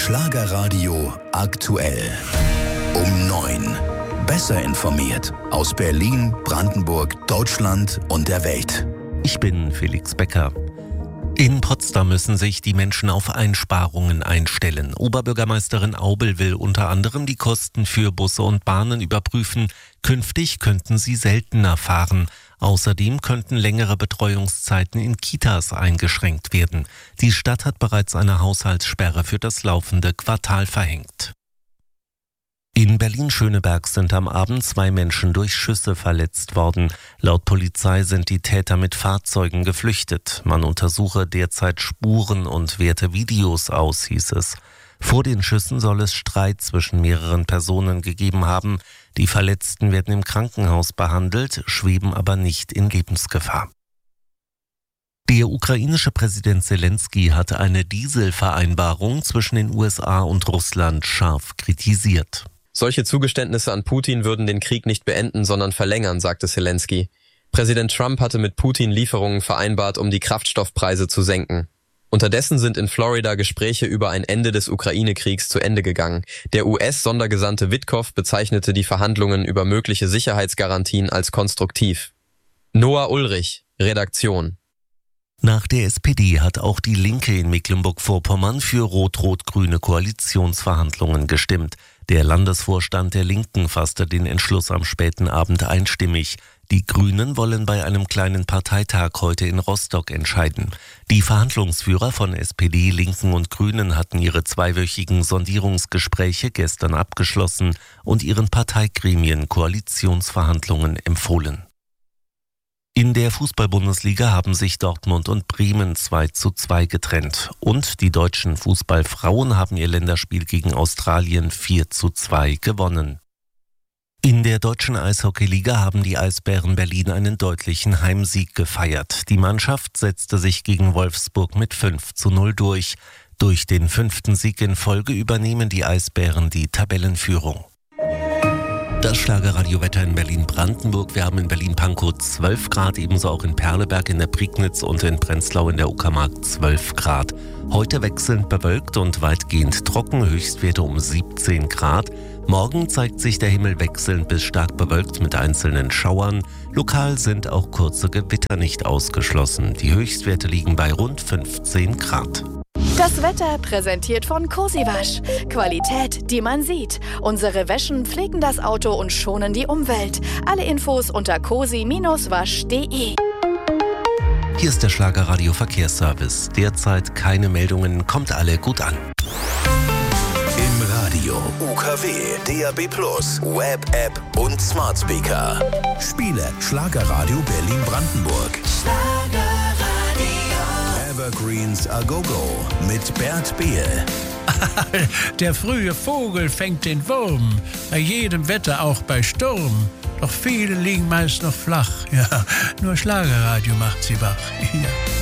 Schlagerradio aktuell. Um 9. Besser informiert aus Berlin, Brandenburg, Deutschland und der Welt. Ich bin Felix Becker. In Potsdam müssen sich die Menschen auf Einsparungen einstellen. Oberbürgermeisterin Aubel will unter anderem die Kosten für Busse und Bahnen überprüfen. Künftig könnten sie seltener fahren. Außerdem könnten längere Betreuungszeiten in Kitas eingeschränkt werden. Die Stadt hat bereits eine Haushaltssperre für das laufende Quartal verhängt. In Berlin-Schöneberg sind am Abend 2 Menschen durch Schüsse verletzt worden. Laut Polizei sind die Täter mit Fahrzeugen geflüchtet. Man untersuche derzeit Spuren und werte Videos aus, hieß es. Vor den Schüssen soll es Streit zwischen mehreren Personen gegeben haben. Die Verletzten werden im Krankenhaus behandelt, schweben aber nicht in Lebensgefahr. Der ukrainische Präsident Zelensky hat eine Dieselvereinbarung zwischen den USA und Russland scharf kritisiert. Solche Zugeständnisse an Putin würden den Krieg nicht beenden, sondern verlängern, sagte Zelensky. Präsident Trump hatte mit Putin Lieferungen vereinbart, um die Kraftstoffpreise zu senken. Unterdessen sind in Florida Gespräche über ein Ende des Ukraine-Kriegs zu Ende gegangen. Der US-Sondergesandte Witkow bezeichnete die Verhandlungen über mögliche Sicherheitsgarantien als konstruktiv. Noah Ulrich, Redaktion. Nach der SPD hat auch die Linke in Mecklenburg-Vorpommern für rot-rot-grüne Koalitionsverhandlungen gestimmt. Der Landesvorstand der Linken fasste den Entschluss am späten Abend einstimmig. Die Grünen wollen bei einem kleinen Parteitag heute in Rostock entscheiden. Die Verhandlungsführer von SPD, Linken und Grünen hatten ihre 2-wöchigen Sondierungsgespräche gestern abgeschlossen und ihren Parteigremien Koalitionsverhandlungen empfohlen. In der Fußball-Bundesliga haben sich Dortmund und Bremen 2:2 getrennt. Und die deutschen Fußballfrauen haben ihr Länderspiel gegen Australien 4:2 gewonnen. In der deutschen Eishockeyliga haben die Eisbären Berlin einen deutlichen Heimsieg gefeiert. Die Mannschaft setzte sich gegen Wolfsburg mit 5:0 durch. Durch den 5. Sieg in Folge übernehmen die Eisbären die Tabellenführung. Das Schlagerradiowetter in Berlin-Brandenburg. Wir haben in Berlin-Pankow 12 Grad, ebenso auch in Perleberg, in der Prignitz und in Prenzlau in der Uckermark 12 Grad. Heute wechselnd bewölkt und weitgehend trocken, Höchstwerte um 17 Grad. Morgen zeigt sich der Himmel wechselnd bis stark bewölkt mit einzelnen Schauern. Lokal sind auch kurze Gewitter nicht ausgeschlossen. Die Höchstwerte liegen bei rund 15 Grad. Das Wetter präsentiert von Cosiwasch. Qualität, die man sieht. Unsere Wäschen pflegen das Auto und schonen die Umwelt. Alle Infos unter cosi-wasch.de. Hier ist der Schlagerradio Verkehrsservice. Derzeit keine Meldungen, kommt alle gut an. Im Radio, UKW, DAB+, Web-App und Smart Speaker. Spiele Schlagerradio Berlin-Brandenburg. Evergreens A Go-Go mit Bert Behl. Der frühe Vogel fängt den Wurm, bei jedem Wetter, auch bei Sturm. Doch viele liegen meist noch flach, ja, nur Schlagerradio macht sie wach. Ja.